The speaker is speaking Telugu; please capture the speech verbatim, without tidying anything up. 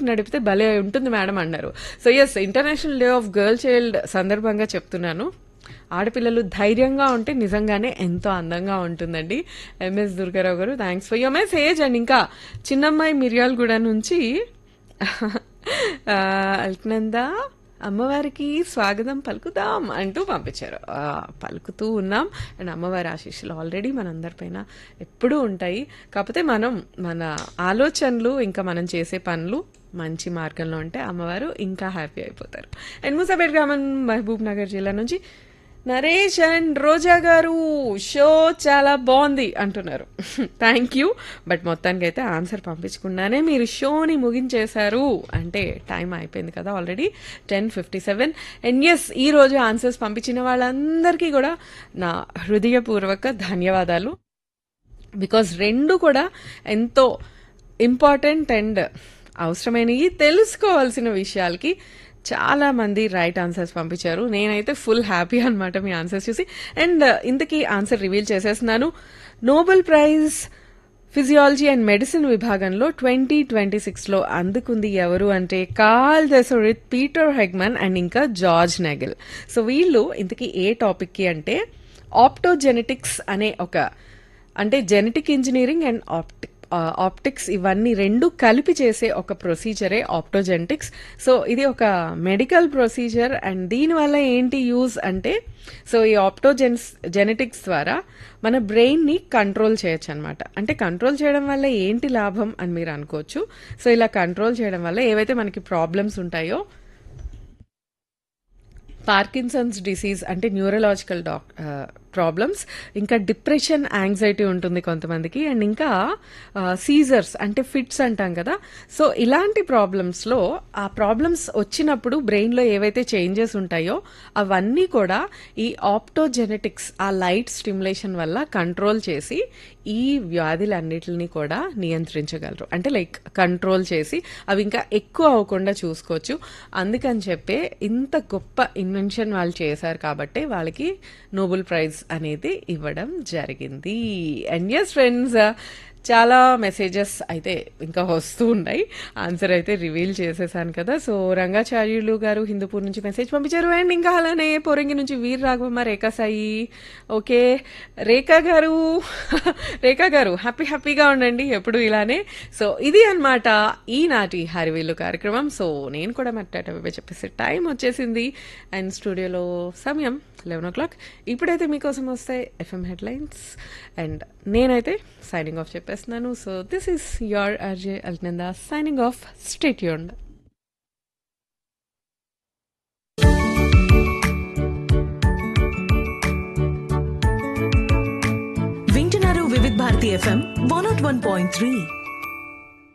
నడిపితే భలే ఉంటుంది మేడం అన్నారు. So yes, international day of girl child సందర్భంగా చెప్తున్నాను, ఆడపిల్లలు ధైర్యంగా ఉంటే నిజంగానే ఎంతో అందంగా ఉంటుందండి. ఎంఎస్ దుర్గారావు గారు, thanks for your message. And ఇంకా చిన్నమ్మాయి మిర్యాలగూడ నుంచి అల్కనంద అమ్మవారికి స్వాగతం పలుకుదాం అంటూ పంపించారు. పలుకుతూ ఉన్నాం. అండ్ అమ్మవారి ఆశీస్సులు ఆల్రెడీ మనందరిపైన ఎప్పుడూ ఉంటాయి. కాకపోతే మనం మన ఆలోచనలు ఇంకా మనం చేసే పనులు మంచి మార్గంలో ఉంటే అమ్మవారు ఇంకా హ్యాపీ అయిపోతారు. అండ్ మూసాపేట గ్రామం మహబూబ్ నగర్ జిల్లా నుంచి నరేష్ అండ్ రోజా గారు, షో చాలా బాగుంది అంటున్నారు. Thank you. బట్ మొత్తానికి అయితే ఆన్సర్ పంపించకుండానే మీరు షోని ముగించేశారు అంటే టైం అయిపోయింది కదా already, ten fifty seven. And yes, ఈరోజు ఆన్సర్స్ పంపించిన వాళ్ళందరికీ కూడా నా హృదయపూర్వక ధన్యవాదాలు. బికాజ్ రెండు కూడా ఎంతో ఇంపార్టెంట్ అండ్ అవసరమైనవి, తెలుసుకోవాల్సిన విషయాలకి చాలా మంది రైట్ ఆన్సర్స్ పంపించారు. నేనైతే ఫుల్ హ్యాపీ అనమాట మీ ఆన్సర్స్ చూసి. అండ్ ఇంతకీ ఆన్సర్ రివీల్ చేసేస్తున్నాను. Nobel prize physiology and medicine విభాగంలో ట్వంటీ ట్వంటీ సిక్స్లో అందుకుంది ఎవరు అంటే కార్ల్ డెసోరిత్, పీటర్ హెగ్మన్ అండ్ ఇంకా జార్జ్ నెగెల్. సో వీళ్ళు ఇంతకీ ఏ టాపిక్కి అంటే ఆప్టోజెనెటిక్స్ అనే ఒక, అంటే genetic engineering and optic optics ఇవన్నీ రెండు కలిపి చేసే ఒక ప్రొసీజరే ఆప్టోజెనెటిక్స్. సో ఇది ఒక మెడికల్ ప్రొసీజర్. అండ్ దీనివల్ల ఏంటి యూజ్ అంటే, సో ఈ ఆప్టోజెన్స్ జెనెటిక్స్ ద్వారా మన బ్రెయిన్ని కంట్రోల్ చేయొచ్చు అనమాట. అంటే కంట్రోల్ చేయడం వల్ల ఏంటి లాభం అని మీరు అనుకోవచ్చు. సో ఇలా కంట్రోల్ చేయడం వల్ల ఏవైతే మనకి ప్రాబ్లమ్స్ ఉంటాయో, పార్కిన్సన్స్ డిసీజ్ అంటే న్యూరలాజికల్ డాక్ ప్రాబ్లమ్స్, ఇంకా డిప్రెషన్, యాంగ్జైటీ ఉంటుంది కొంతమందికి, అండ్ ఇంకా సీజర్స్ అంటే ఫిట్స్ అంటాం కదా. సో ఇలాంటి ప్రాబ్లమ్స్లో ఆ ప్రాబ్లమ్స్ వచ్చినప్పుడు బ్రెయిన్లో ఏవైతే చేంజెస్ ఉంటాయో అవన్నీ కూడా ఈ ఆప్టోజెనెటిక్స్, ఆ లైట్ స్టిమ్యులేషన్ వల్ల కంట్రోల్ చేసి ఈ వ్యాధులన్నిటిని కూడా నియంత్రించగలరు. అంటే లైక్ కంట్రోల్ చేసి అవి ఇంకా ఎక్కువ అవ్వకుండా చూసుకోవచ్చు. అందుకని చెప్పే ఇంత గొప్ప ఇన్వెన్షన్ వాళ్ళు చేశారు కాబట్టి వాళ్ళకి నోబెల్ ప్రైజ్ అనేది ఇవ్వడం జరిగింది. అండ్ ఎస్ ఫ్రెండ్స్, చాలా మెసేజెస్ అయితే ఇంకా వస్తూ ఉన్నాయి. ఆన్సర్ అయితే రివీల్ చేసేసాను కదా. సో రంగాచార్యులు గారు హిందూపూర్ నుంచి మెసేజ్ పంపించారు. అండ్ ఇంకా అలానే పోరంగి నుంచి వీర్ రాఘవమ్మ, రేఖా సాయి. ఓకే రేఖా గారు, రేఖా గారు హ్యాపీ హ్యాపీగా ఉండండి ఎప్పుడు ఇలానే. సో ఇది అనమాట ఈనాటి హరివిల్లు కార్యక్రమం. సో నేను కూడా మట్టాట చెప్పేసి టైం వచ్చేసింది. అండ్ స్టూడియోలో సమయం లెవెన్ ఓ క్లాక్. ఇప్పుడైతే మీకోసం వస్తాయి ఎఫ్ఎం హెడ్లైన్స్ అండ్ నేనైతే సైనింగ్ ఆఫ్ చెప్పేస్తున్నాను. So this is your RJ Alaknanda signing off. Stay tuned. వింటున్నారు వివిధ Bharati FM one not one point three.